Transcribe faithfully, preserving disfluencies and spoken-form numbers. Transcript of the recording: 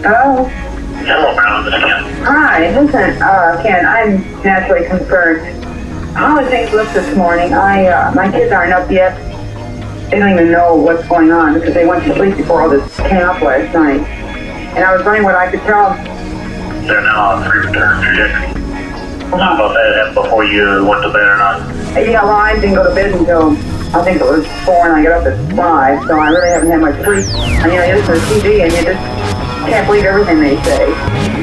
Hello? Hello, Marilyn. This is Ken. Hi, listen, uh, Ken, I'm naturally concerned. How are things look this morning? I, uh, my kids aren't up yet. They don't even know what's going on because they went to sleep before all this came up last night. And I was wondering what I could tell them. They're now on free return trajectory. How about that before you went to bed or not? Yeah, well, I didn't go to bed until, I think it was four, and I got up at five, so I really haven't had much sleep. And, you know, you listen to T V and you just can't believe everything they say.